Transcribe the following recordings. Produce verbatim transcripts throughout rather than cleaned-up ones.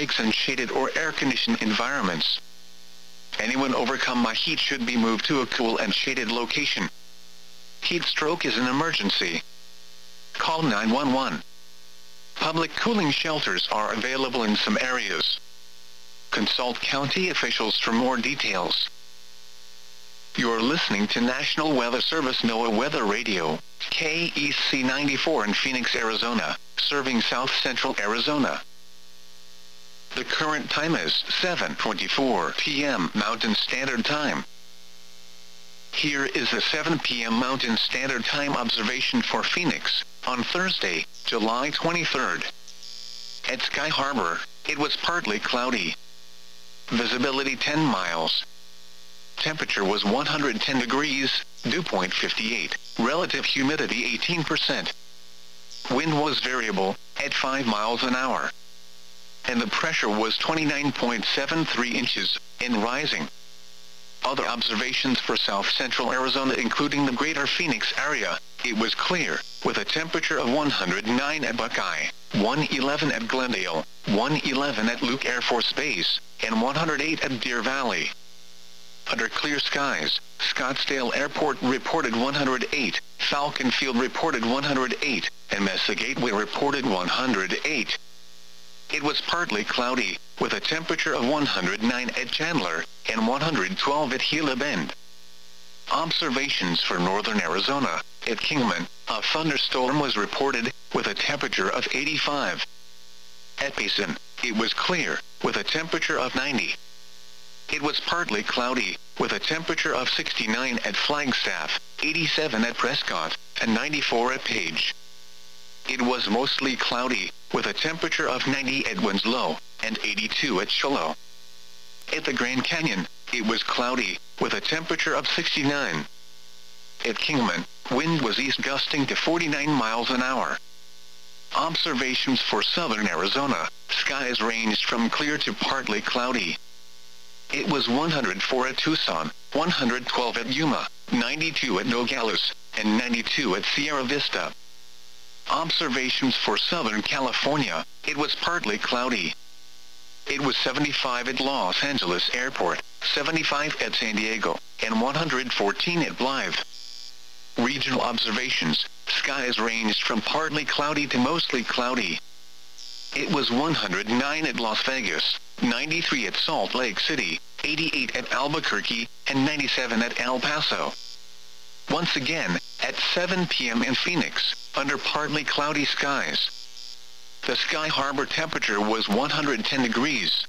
breaks in shaded or air-conditioned environments. Anyone overcome by heat should be moved to a cool and shaded location. Heat stroke is an emergency. Call nine one one. Public cooling shelters are available in some areas. Consult county officials for more details. You're listening to National Weather Service NOAA Weather Radio, K E C ninety-four in Phoenix, Arizona, serving south central Arizona. The current time is seven twenty-four p m Mountain Standard Time. Here is the seven p m Mountain Standard Time observation for Phoenix, on Thursday, July twenty-third. At Sky Harbor, it was partly cloudy. Visibility ten miles. Temperature was one hundred ten degrees, dew point fifty-eight, relative humidity eighteen percent. Wind was variable, at five miles an hour. And the pressure was twenty-nine point seven three inches, and rising. Other observations for south central Arizona including the greater Phoenix area, it was clear, with a temperature of one hundred nine at Buckeye, one eleven at Glendale, one eleven at Luke Air Force Base, and one hundred eight at Deer Valley. Under clear skies, Scottsdale Airport reported one hundred eight, Falcon Field reported one hundred eight, and Mesa Gateway reported one hundred eight. It was partly cloudy, with a temperature of one hundred nine at Chandler, and one hundred twelve at Gila Bend. Observations for northern Arizona, at Kingman, a thunderstorm was reported, with a temperature of eighty-five. At Payson, it was clear, with a temperature of ninety. It was partly cloudy, with a temperature of sixty-nine at Flagstaff, eighty-seven at Prescott, and ninety-four at Page. It was mostly cloudy, with a temperature of ninety at Winslow, and eighty-two at Shiloh. At the Grand Canyon, it was cloudy, with a temperature of sixty-nine. At Kingman, wind was east gusting to forty-nine miles an hour. Observations for southern Arizona, skies ranged from clear to partly cloudy. It was one hundred four at Tucson, one hundred twelve at Yuma, ninety-two at Nogales, and ninety-two at Sierra Vista. Observations for Southern California, it was partly cloudy. It was seventy-five at Los Angeles Airport, seventy-five at San Diego, and one hundred fourteen at Blythe. Regional observations, skies ranged from partly cloudy to mostly cloudy. It was one hundred nine at Las Vegas, ninety-three at Salt Lake City, eighty-eight at Albuquerque, and ninety-seven at El Paso. Once again, at seven p m in Phoenix, under partly cloudy skies. The Sky Harbor temperature was one hundred ten degrees.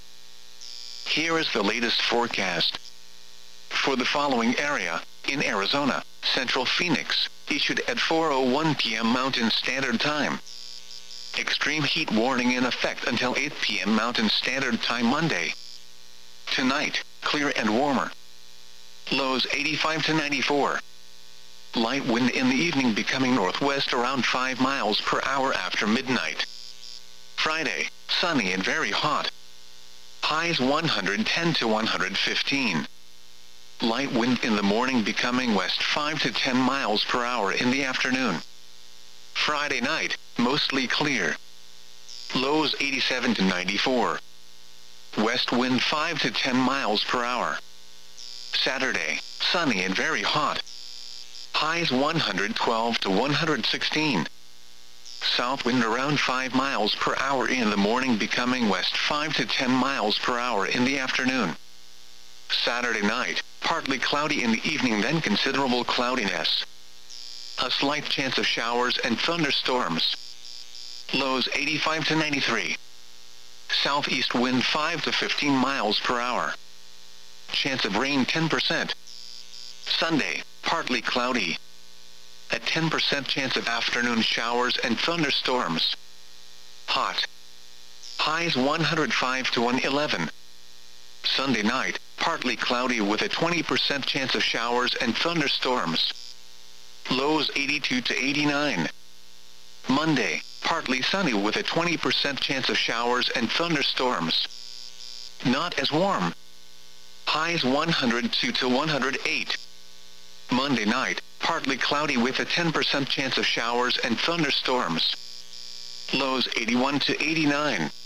Here is the latest forecast. For the following area, in Arizona, Central Phoenix, issued at four oh one p m Mountain Standard Time. Extreme heat warning in effect until eight p m Mountain Standard Time Monday. Tonight, clear and warmer. Lows eighty-five to ninety-four. Light wind in the evening becoming northwest around five miles per hour after midnight. Friday, sunny and very hot. Highs one hundred ten to one hundred fifteen. Light wind in the morning becoming west five to ten miles per hour in the afternoon. Friday night, mostly clear. Lows eighty-seven to ninety-four. West wind five to ten miles per hour. Saturday, sunny and very hot. Highs one hundred twelve to one hundred sixteen. South wind around five miles per hour in the morning becoming west five to ten miles per hour in the afternoon. Saturday night, partly cloudy in the evening then considerable cloudiness. A slight chance of showers and thunderstorms. Lows eighty-five to ninety-three. Southeast wind five to fifteen miles per hour. Chance of rain ten percent. Sunday, partly cloudy. A ten percent chance of afternoon showers and thunderstorms. Hot. Highs one hundred five to one eleven. Sunday night, partly cloudy with a twenty percent chance of showers and thunderstorms. Lows eighty-two to eighty-nine. Monday, partly sunny with a twenty percent chance of showers and thunderstorms. Not as warm. Highs one hundred two to one hundred eight. Monday night, partly cloudy with a ten percent chance of showers and thunderstorms. Lows eighty-one to eighty-nine.